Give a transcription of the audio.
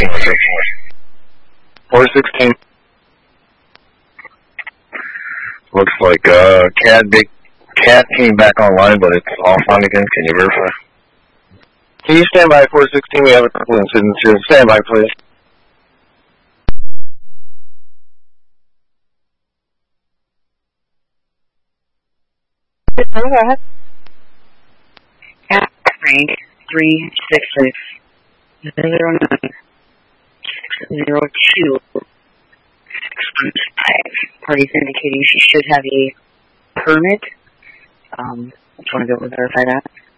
416. Looks like Big Cat came back online, but it's offline again. Can you verify? Can you stand by 416? We have a couple incidents here. Stand by, please. Go ahead. At Frank 366 009 602 615. Parties indicating she should have a permit. I just want to be able to verify that.